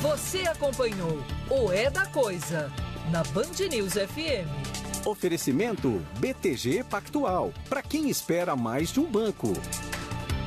Você acompanhou o É da Coisa na Band News FM. Oferecimento BTG Pactual. Para quem espera mais de um banco.